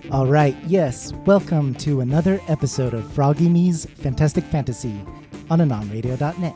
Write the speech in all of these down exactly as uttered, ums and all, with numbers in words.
All right, yes, welcome to another episode of Froggy Me's Fantastic Fantasy on anon radio dot net.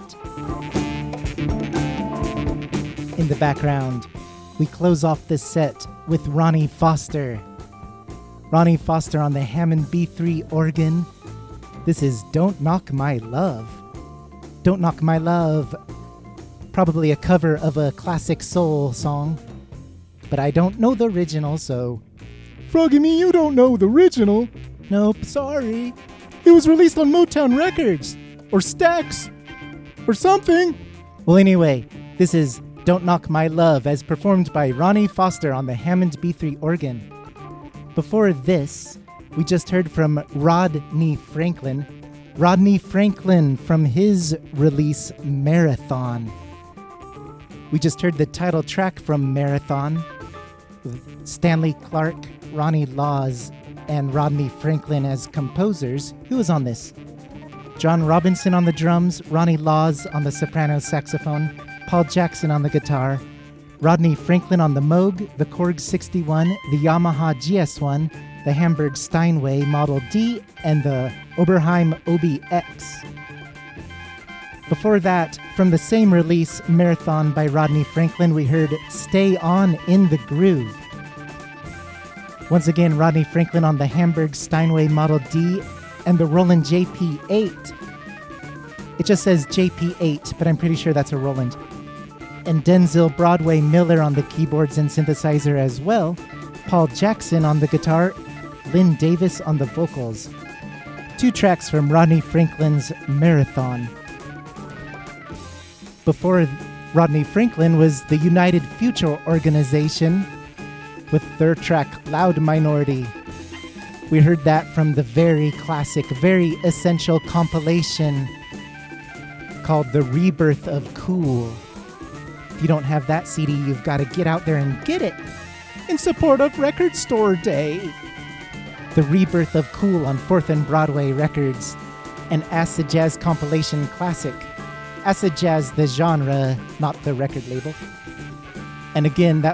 In the background, we close off this set with Ronnie Foster. Ronnie Foster on the Hammond B three organ. This is Don't Knock My Love. Don't Knock My Love, probably a cover of a classic soul song, but I don't know the original, so... Froggy Me, you don't know the original? Nope, sorry. It was released on Motown Records, or Stax, or something. Well, anyway, this is Don't Knock My Love as performed by Ronnie Foster on the Hammond B three organ. Before this, we just heard from Rodney Franklin. Rodney Franklin from his release Marathon. We just heard the title track from Marathon with Stanley Clark, Ronnie Laws, and Rodney Franklin as composers. Who was on this? John Robinson on the drums, Ronnie Laws on the soprano saxophone, Paul Jackson on the guitar, Rodney Franklin on the Moog, the Korg sixty-one, the Yamaha G S one, the Hamburg Steinway Model D, and the Oberheim O B X. Before that, from the same release, Marathon by Rodney Franklin, we heard Stay On in the Groove. Once again, Rodney Franklin on the Hamburg Steinway Model D and the Roland J P eight. It just says J P eight, but I'm pretty sure that's a Roland. And Denzel Broadway Miller on the keyboards and synthesizer as well. Paul Jackson on the guitar, Lynn Davis on the vocals. Two tracks from Rodney Franklin's Marathon. Before Rodney Franklin was the United Future Organization with their track Loud Minority. We heard that from the very classic, very essential compilation called The Rebirth of Cool. If you don't have that C D, you've got to get out there and get it in support of Record Store Day. The Rebirth of Cool on fourth and Broadway Records, an acid jazz compilation classic. Acid jazz, the genre, not the record label. And again, that